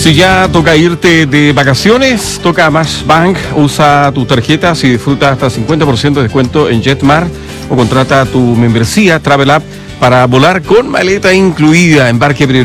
Si ya toca irte de vacaciones, toca Más Bank. Usa tus tarjetas y disfruta hasta 50% de descuento en JetMar o contrata tu membresía Travel App para volar con maleta incluida. Embarque